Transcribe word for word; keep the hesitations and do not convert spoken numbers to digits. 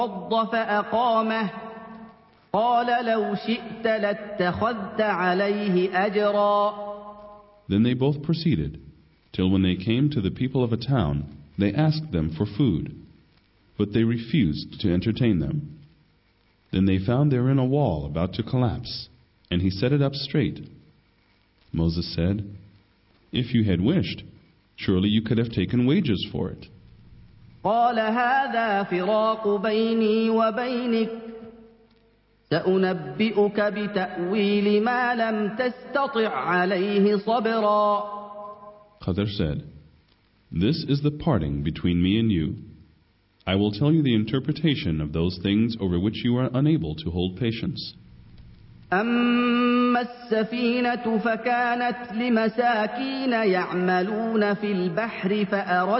فأقامه قال لو شئت لاتخذت عليه أجرا. Then they both proceeded, till when they came to the people of a town, they asked them for food, but they refused to entertain them. Then they found therein a wall about to collapse, and he set it up straight. Moses said, "If you had wished, surely you could have taken wages for it." قال هذا فراق بيني وبينك سأنبئك بتأويل ما لم تستطع عليه صبرا. Khadr said, "This is the parting between me and you. I will tell you the interpretation of those things over which you are unable to hold patience. أما السفينة فكانت لمساكين يعملون في البحر فأردت